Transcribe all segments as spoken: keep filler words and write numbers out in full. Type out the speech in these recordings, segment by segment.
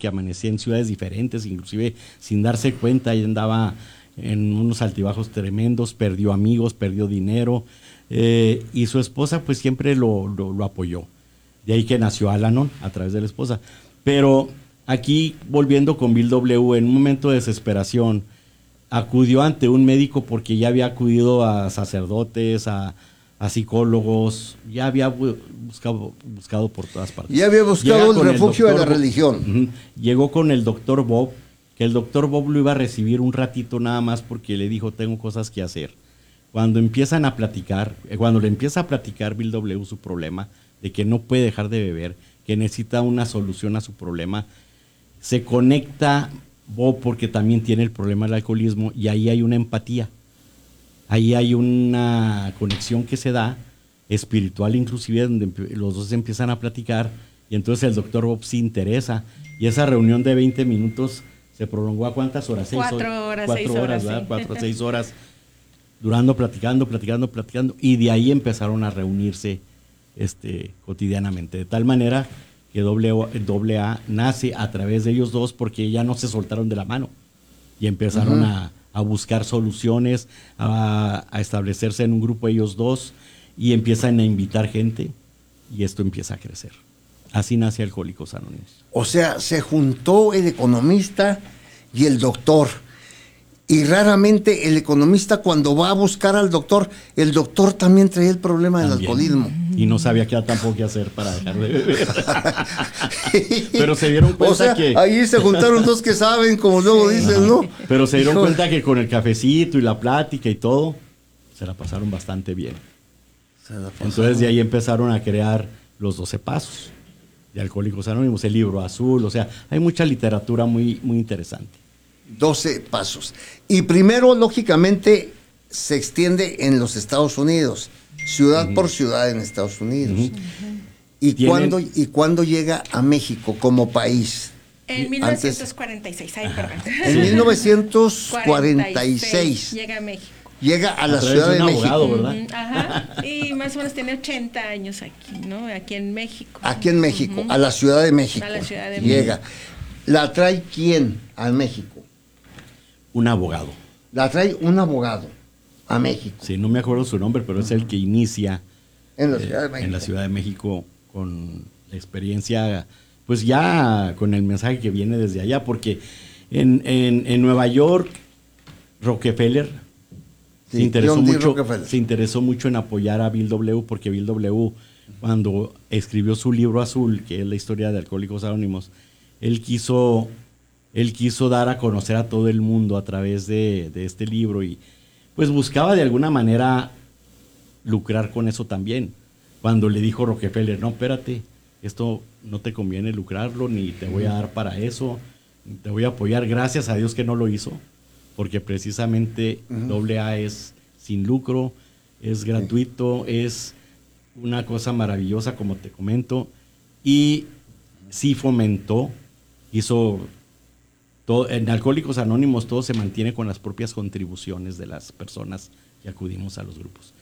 porque amanecía en ciudades diferentes, inclusive sin darse cuenta, y andaba en unos altibajos tremendos, perdió amigos, perdió dinero, eh, y su esposa pues siempre lo, lo, lo apoyó. De ahí que nació Al-Anon, a través de la esposa. Pero aquí, volviendo con Bill W., en un momento de desesperación, acudió ante un médico porque ya había acudido a sacerdotes, a, a psicólogos, ya había buscado, buscado por todas partes. Ya había buscado el refugio el de la religión. Uh-huh. Llegó con el doctor Bob, que el doctor Bob lo iba a recibir un ratito nada más porque le dijo, tengo cosas que hacer. Cuando empiezan a platicar, cuando le empieza a platicar Bill W. su problema, de que no puede dejar de beber, que necesita una solución a su problema, se conecta Bob porque también tiene el problema del alcoholismo, y ahí hay una empatía, ahí hay una conexión que se da, espiritual inclusive, donde los dos empiezan a platicar, y entonces el doctor Bob se interesa, y esa reunión de veinte minutos se prolongó a ¿cuántas horas? Seis Cuatro horas, Cuatro seis horas, horas, ¿verdad? sí. Cuatro, seis horas, durando, platicando, platicando, platicando, y de ahí empezaron a reunirse Este, cotidianamente, de tal manera que doble A nace a través de ellos dos, porque ya no se soltaron de la mano y empezaron uh-huh. a, a buscar soluciones, a, a establecerse en un grupo ellos dos, y empiezan a invitar gente, y esto empieza a crecer. Así nace Alcohólicos Anónimos. O sea, se juntó el economista y el doctor. Y raramente el economista, cuando va a buscar al doctor, el doctor también traía el problema del también. alcoholismo. Y no sabía qué tampoco qué hacer para dejar de beber. Pero se dieron cuenta, o sea, que... ahí se juntaron dos que saben, como luego sí. dicen, ¿no? Pero se dieron cuenta que con el cafecito y la plática y todo, se la pasaron bastante bien. Entonces de ahí empezaron a crear los doce pasos de Alcohólicos Anónimos, el libro azul, o sea, hay mucha literatura muy, muy interesante. doce pasos. Y primero, lógicamente, se extiende en los Estados Unidos, ciudad uh-huh. por ciudad en Estados Unidos. Uh-huh. ¿Y, cuándo, ¿Y cuándo llega a México como país? En mil novecientos cuarenta y seis, ay, perdón. En mil novecientos cuarenta y seis llega a México. Llega a la a Ciudad de, de México. Abogado, ¿verdad? Uh-huh. Ajá. Y más o menos tiene ochenta años aquí, ¿no? Aquí en México. Aquí en México, uh-huh. a la Ciudad de México. A la Ciudad de llega. México. ¿La trae quién a México? Un abogado. La trae un abogado a México. Sí, no me acuerdo su nombre, pero es el que inicia en la Ciudad de México, eh, en la Ciudad de México con la experiencia, pues ya con el mensaje que viene desde allá, porque en, en, en Nueva York, Rockefeller, sí, se, interesó mucho, Rockefeller se interesó mucho en apoyar a Bill W., porque Bill W., cuando escribió su libro azul, que es la historia de Alcohólicos Anónimos, él quiso... Él quiso dar a conocer a todo el mundo a través de, de este libro, y pues buscaba de alguna manera lucrar con eso también. Cuando le dijo Rockefeller, no, espérate, esto no te conviene lucrarlo, ni te voy a dar para eso, te voy a apoyar. Gracias a Dios que no lo hizo, porque precisamente uh-huh. doble A es sin lucro, es gratuito, es una cosa maravillosa, como te comento, y sí fomentó, hizo... Todo, en Alcohólicos Anónimos todo se mantiene con las propias contribuciones de las personas que acudimos a los grupos.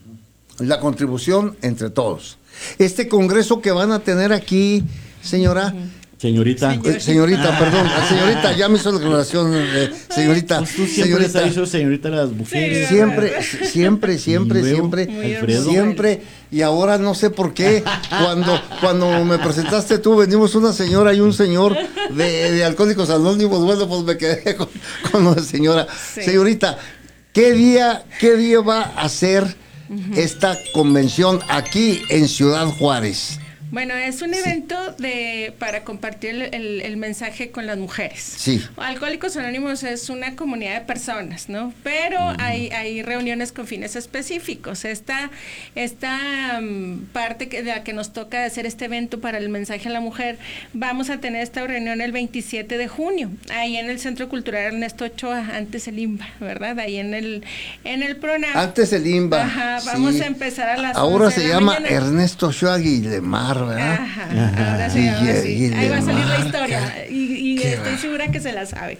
La contribución entre todos. Este congreso que van a tener aquí, señora... Señorita. Señorita, señorita perdón. Señorita, ya me hizo la declaración, eh, señorita. Pues tú siempre has dicho señorita a las mujeres. Siempre, siempre, siempre, siempre. Alfredo. Siempre. Y ahora no sé por qué. Cuando, cuando me presentaste tú, venimos una señora y un señor de, de Alcohólicos Anónimos. Bueno, pues me quedé con, con una señora. Sí. Señorita, ¿qué día, qué día va a ser uh-huh. esta convención aquí en Ciudad Juárez? Bueno, es un evento de para compartir el, el, el mensaje con las mujeres. Sí. Alcohólicos Anónimos es una comunidad de personas, ¿no? Pero uh-huh. hay, hay reuniones con fines específicos. Esta, esta um, parte que, de la que nos toca hacer este evento para el mensaje a la mujer, vamos a tener esta reunión el veintisiete de junio, ahí en el Centro Cultural Ernesto Ochoa, antes el IMBA, ¿verdad? Ahí en el, en el PRONAM. Antes el IMBA. Ajá, vamos sí. a empezar a las Ahora se llama mañana. Ernesto Ochoa Guillemar. ¿verdad? Ajá, Ajá. Ahora sí, ahora sí. Y, y ahí va a salir marca. la historia y, y estoy va. segura que se la sabe.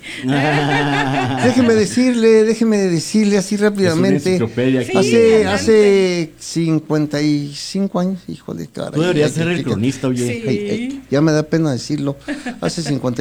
Déjeme decirle, déjeme decirle así rápidamente. Sí, hace, hace cincuenta y cinco años, híjole, cara. Tú deberías ser el cronista, oye. Sí. Ay, ay, ya me da pena decirlo. Hace cincuenta